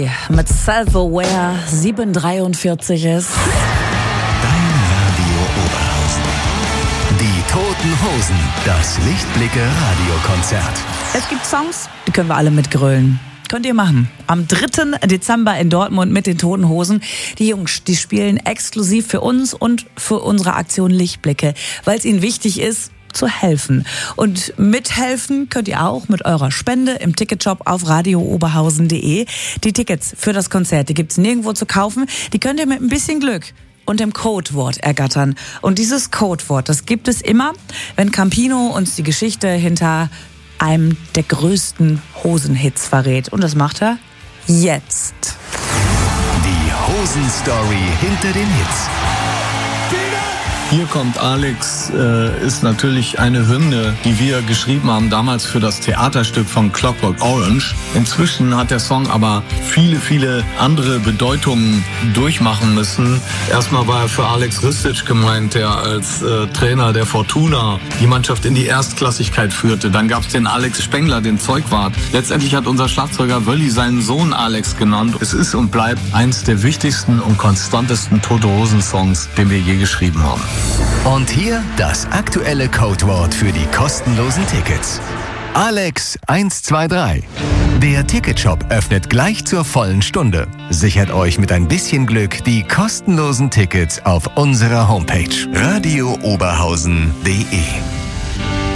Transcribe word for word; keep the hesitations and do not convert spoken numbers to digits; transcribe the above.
Mit Self-Aware, sieben Uhr dreiundvierzig ist. Dein Radio Oberhausen. Die Toten Hosen, das Lichtblicke-Radiokonzert. Es gibt Songs, die können wir alle mitgrölen. Könnt ihr machen. Am dritten Dezember in Dortmund mit den Toten Hosen. Die Jungs, die spielen exklusiv für uns und für unsere Aktion Lichtblicke, weil es ihnen wichtig ist, zu helfen. Und mithelfen könnt ihr auch mit eurer Spende im Ticketshop auf radio oberhausen punkt de. Die Tickets für das Konzert, die gibt's nirgendwo zu kaufen. Die könnt ihr mit ein bisschen Glück und dem Codewort ergattern. Und dieses Codewort, das gibt es immer, wenn Campino uns die Geschichte hinter einem der größten Hosenhits verrät. Und das macht er jetzt. Die Hosen-Story hinter den Hits. Hier kommt Alex, äh, ist natürlich eine Hymne, die wir geschrieben haben, damals für das Theaterstück von Clockwork Orange. Inzwischen hat der Song aber viele, viele andere Bedeutungen durchmachen müssen. Erstmal war er für Alex Ristic gemeint, der als äh, Trainer der Fortuna die Mannschaft in die Erstklassigkeit führte. Dann gab es den Alex Spengler, den Zeugwart. Letztendlich hat unser Schlagzeuger Wölli seinen Sohn Alex genannt. Es ist und bleibt eins der wichtigsten und konstantesten Tote Hosen Songs, den wir je geschrieben haben. Und hier das aktuelle Codewort für die kostenlosen Tickets. Alex eins zwei drei. Der Ticketshop öffnet gleich zur vollen Stunde. Sichert euch mit ein bisschen Glück die kostenlosen Tickets auf unserer Homepage radio oberhausen punkt de.